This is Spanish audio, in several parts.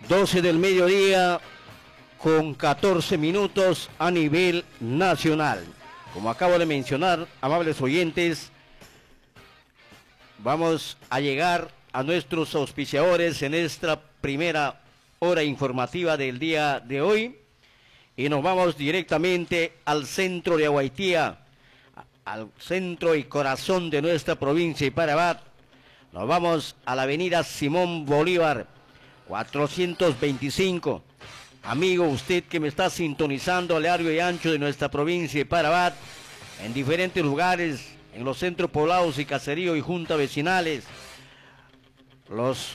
12 del mediodía con 14 minutos a nivel nacional. Como acabo de mencionar, amables oyentes, vamos a llegar a nuestros auspiciadores en esta primera hora informativa del día de hoy y nos vamos directamente al centro de Aguaitía, al centro y corazón de nuestra provincia de Parabat. Nos vamos a la avenida Simón Bolívar 425. Amigo, usted que me está sintonizando a largo y ancho de nuestra provincia de Parabat, en diferentes lugares, en los centros poblados y caseríos y juntas vecinales, los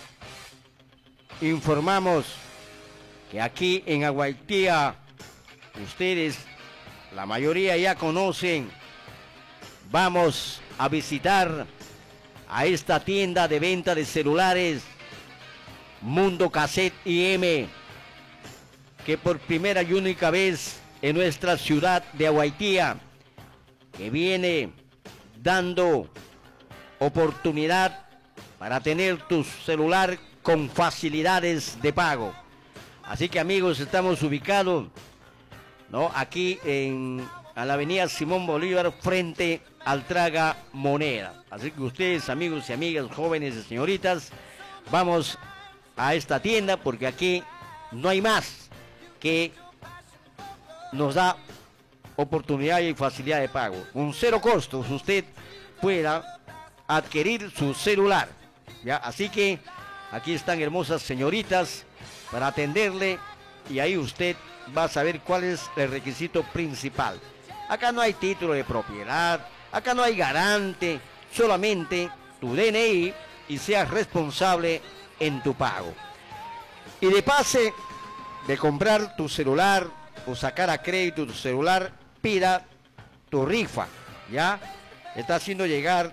informamos que aquí en Aguaitía, ustedes, la mayoría ya conocen, vamos a visitar a esta tienda de venta de celulares, Mundo Cassette IM, que por primera y única vez en nuestra ciudad de Aguaitía, que viene dando oportunidad para tener tu celular con facilidades de pago. Así que amigos, estamos ubicados, ¿no?, aquí a la avenida Simón Bolívar frente al Traga Moneda. Así que ustedes, amigos y amigas, jóvenes y señoritas, vamos a esta tienda porque aquí no hay más que nos da oportunidad y facilidad de pago. Con cero costos usted pueda adquirir su celular, ¿ya? Así que aquí están hermosas señoritas para atenderle y ahí usted va a saber cuál es el requisito principal. Acá no hay título de propiedad, acá no hay garante, solamente tu DNI y seas responsable en tu pago. Y de pase de comprar tu celular o sacar a crédito tu celular, pida tu rifa, ¿ya? Está haciendo llegar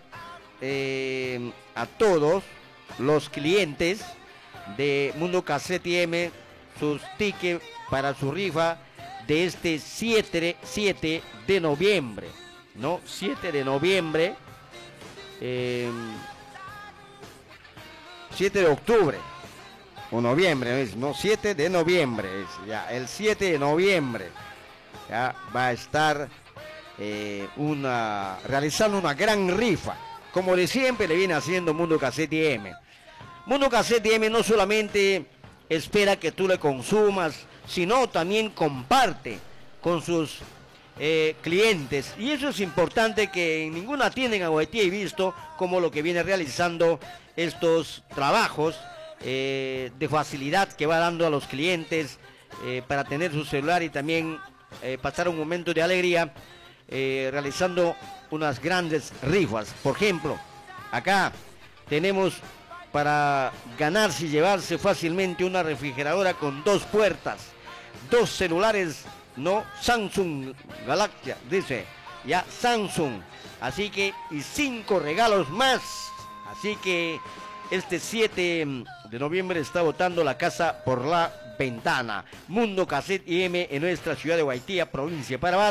a todos los clientes de Mundo Cassette IM sus tickets para su rifa de este 7 de noviembre, ¿no? 7 de noviembre, 7 de octubre, o noviembre, ¿no? 7 de noviembre, ya, el 7 de noviembre, ya va a estar realizando una gran rifa, como de siempre le viene haciendo Mundo Cassette IM. Mundo Cassette IM no solamente espera que tú le consumas, sino también comparte con sus clientes, y eso es importante, que en ninguna tienda en Aguaitía he visto como lo que viene realizando estos trabajos de facilidad que va dando a los clientes para tener su celular y también pasar un momento de alegría realizando unas grandes rifas. Por ejemplo, acá tenemos para ganarse y llevarse fácilmente una refrigeradora con 2 puertas, 2 celulares, no Samsung Galaxy, dice ya Samsung, así que, y 5 regalos más. Así que este 7 de noviembre está botando la casa por la ventana. Mundo Cassette IM en nuestra ciudad de Aguaitía, provincia de Parabat.